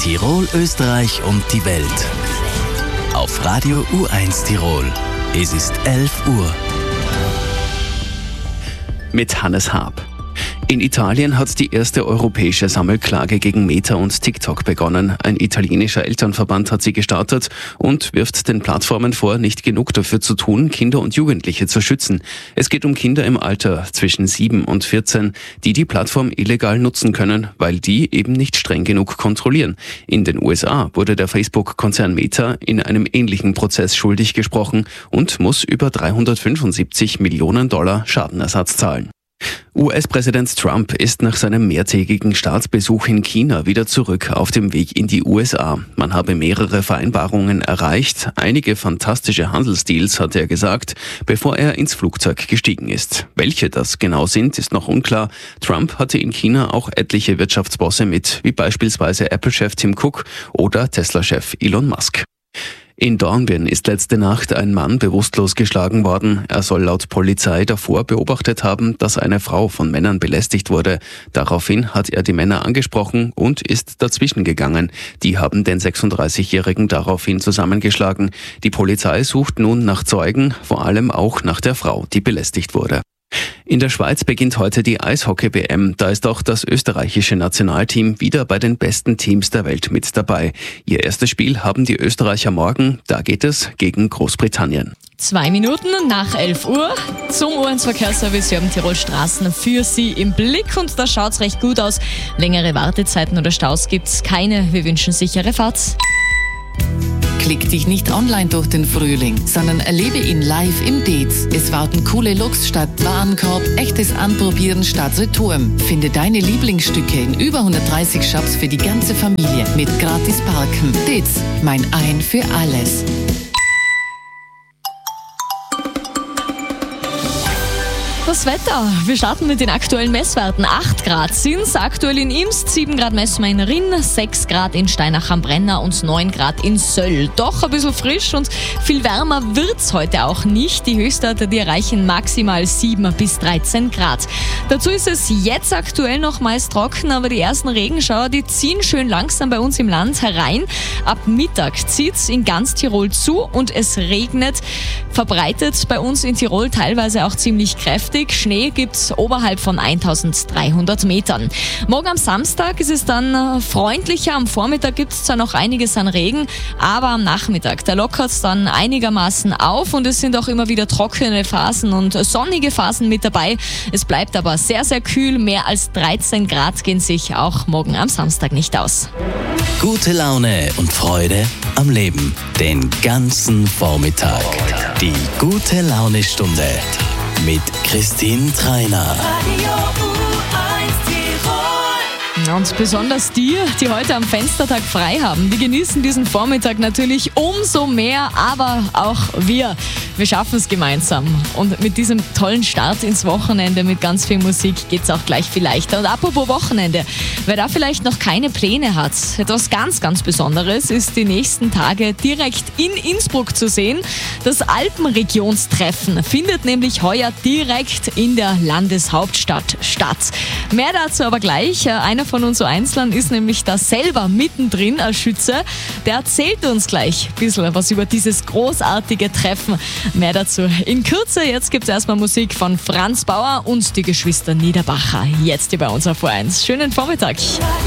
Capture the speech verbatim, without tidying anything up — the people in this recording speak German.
Tirol, Österreich und die Welt. Auf Radio U eins Tirol. Es ist elf Uhr. Mit Hannes Haab. In Italien hat die erste europäische Sammelklage gegen Meta und TikTok begonnen. Ein italienischer Elternverband hat sie gestartet und wirft den Plattformen vor, nicht genug dafür zu tun, Kinder und Jugendliche zu schützen. Es geht um Kinder im Alter zwischen sieben und vierzehn, die die Plattform illegal nutzen können, weil die eben nicht streng genug kontrollieren. In den U S A wurde der Facebook-Konzern Meta in einem ähnlichen Prozess schuldig gesprochen und muss über dreihundertfünfundsiebzig Millionen Dollar Schadenersatz zahlen. U S-Präsident Trump ist nach seinem mehrtägigen Staatsbesuch in China wieder zurück auf dem Weg in die U S A. Man habe mehrere Vereinbarungen erreicht, einige fantastische Handelsdeals, hat er gesagt, bevor er ins Flugzeug gestiegen ist. Welche das genau sind, ist noch unklar. Trump hatte in China auch etliche Wirtschaftsbosse mit, wie beispielsweise Apple-Chef Tim Cook oder Tesla-Chef Elon Musk. In Dornbirn ist letzte Nacht ein Mann bewusstlos geschlagen worden. Er soll laut Polizei davor beobachtet haben, dass eine Frau von Männern belästigt wurde. Daraufhin hat er die Männer angesprochen und ist dazwischen gegangen. Die haben den sechsunddreißigjährigen daraufhin zusammengeschlagen. Die Polizei sucht nun nach Zeugen, vor allem auch nach der Frau, die belästigt wurde. In der Schweiz beginnt heute die Eishockey-W M. Da ist auch das österreichische Nationalteam wieder bei den besten Teams der Welt mit dabei. Ihr erstes Spiel haben die Österreicher morgen. Da geht es gegen Großbritannien. Zwei Minuten nach elf Uhr zum U eins Verkehrsservice. Wir haben Tirol Straßen für Sie im Blick und da schaut's recht gut aus. Längere Wartezeiten oder Staus gibt's keine. Wir wünschen sichere Fahrt. Klick dich nicht online durch den Frühling, sondern erlebe ihn live im Dez. Es warten coole Looks statt Warenkorb, echtes Anprobieren statt Retouren. Finde deine Lieblingsstücke in über hundertdreißig Shops für die ganze Familie mit gratis Parken. Dez, mein Ein für alles. Das Wetter. Wir starten mit den aktuellen Messwerten. acht Grad sind's aktuell in Imst, sieben Grad messen wir in Rinn, sechs Grad in Steinach am Brenner und neun Grad in Söll. Doch ein bisschen frisch und viel wärmer wird's heute auch nicht. Die Höchstwerte, die erreichen maximal sieben bis dreizehn Grad. Dazu ist es jetzt aktuell noch meist trocken, aber die ersten Regenschauer, die ziehen schön langsam bei uns im Land herein. Ab Mittag zieht's in ganz Tirol zu und es regnet verbreitet bei uns in Tirol teilweise auch ziemlich kräftig. Schnee gibt's oberhalb von eintausenddreihundert Metern. Morgen am Samstag ist es dann freundlicher. Am Vormittag gibt's zwar noch einiges an Regen, aber am Nachmittag, da lockert's dann einigermaßen auf und es sind auch immer wieder trockene Phasen und sonnige Phasen mit dabei. Es bleibt aber sehr, sehr kühl. Mehr als dreizehn Grad gehen sich auch morgen am Samstag nicht aus. Gute Laune und Freude am Leben. Den ganzen Vormittag. Die gute Laune-Stunde mit Christine Treiner. Und besonders die, die heute am Fenstertag frei haben, die genießen diesen Vormittag natürlich umso mehr, aber auch wir. Wir schaffen es gemeinsam. Und mit diesem tollen Start ins Wochenende mit ganz viel Musik geht's auch gleich viel leichter. Und apropos Wochenende, wer da vielleicht noch keine Pläne hat, etwas ganz, ganz Besonderes ist die nächsten Tage direkt in Innsbruck zu sehen. Das Alpenregionstreffen findet nämlich heuer direkt in der Landeshauptstadt statt. Mehr dazu aber gleich. Einer von uns so Einzelnen ist nämlich da selber mittendrin als Schütze. Der erzählt uns gleich ein bisschen was über dieses großartige Treffen. Mehr dazu in Kürze. Jetzt gibt es erstmal Musik von Franz Bauer und die Geschwister Niederbacher. Jetzt hier bei uns auf U eins. Schönen Vormittag.